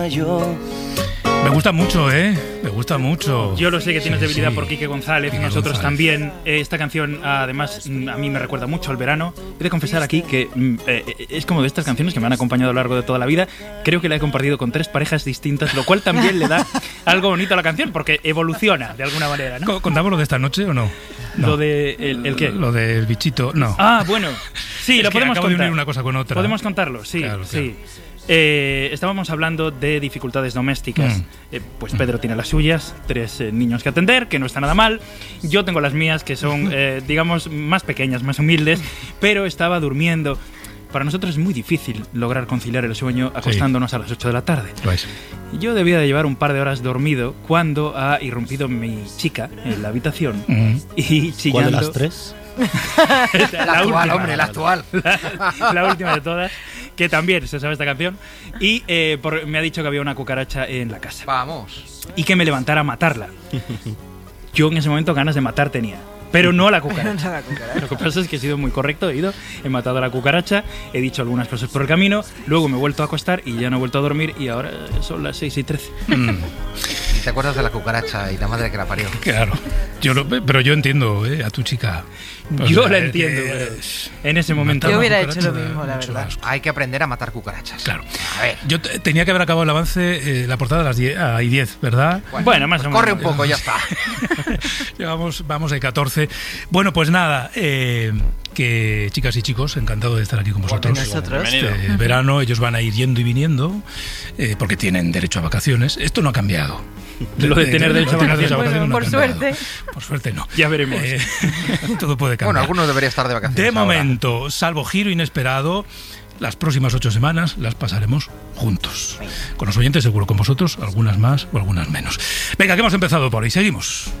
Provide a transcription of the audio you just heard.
Me gusta mucho, ¿eh? Me gusta mucho. Yo lo sé que tienes Sí, debilidad sí. por Quique González, Quique nosotros González. también. Esta canción, además, a mí me recuerda mucho al verano. He de confesar aquí que es como de estas canciones que me han acompañado a lo largo de toda la vida. Creo que la he compartido con 3 parejas distintas, lo cual también le da algo bonito a la canción, porque evoluciona de alguna manera, ¿no? ¿Contamos lo de esta noche o no? Lo de... ¿El qué? Lo del bichito, no. Ah, bueno. Sí, Es lo que podemos acabo de contar. unir una cosa con otra. Podemos contarlo, sí, Claro, sí. Estábamos hablando de dificultades domésticas. Pues Pedro tiene las suyas, 3 niños que atender, que no está nada mal. Yo tengo las mías, que son, digamos, más pequeñas, más humildes, pero estaba durmiendo. Para nosotros es muy difícil lograr conciliar el sueño acostándonos a las 8 de la tarde. Lo es. Yo debía de llevar un par de horas dormido cuando ha irrumpido mi chica en la habitación y chillando... ¿Cuál de las 3? La actual, última. hombre, la actual. La última de todas, que también se sabe esta canción. Y me ha dicho que había una cucaracha en la casa Vamos. y que me levantara a matarla. Yo en ese momento ganas de matar tenía, pero no a la cucaracha. Lo que pasa es que he sido muy correcto, he matado a la cucaracha, he dicho algunas cosas por el camino, luego me he vuelto a acostar y ya no he vuelto a dormir y ahora son las 6:13. ¿Te acuerdas de la cucaracha y la madre que la parió? Claro. Pero yo entiendo a tu chica. Yo la entiendo, pero en ese momento... Yo matar hubiera una hecho lo cucaracha mismo, da la mucho verdad. asco. Hay que aprender a matar cucarachas. Claro. A ver. Yo tenía que haber acabado el avance, la portada a las 10, ¿verdad? Bueno, más o menos. Corre un poco, ya está. Vamos de 14. Bueno, pues nada, que chicas y chicos, encantado de estar aquí con vosotros. Nosotros. Este verano ellos van a ir yendo y viniendo porque tienen derecho a vacaciones. Esto no ha cambiado. Lo de tener derecho a vacaciones. Bueno, no ha por cambiado. suerte. Por suerte no. Ya veremos. Todo puede cambiar. Bueno, algunos deberían estar de vacaciones. De ahora. momento, salvo giro inesperado, las próximas 8 semanas las pasaremos juntos. Con los oyentes seguro, con vosotros, algunas más o algunas menos. Venga, que hemos empezado por ahí. Seguimos.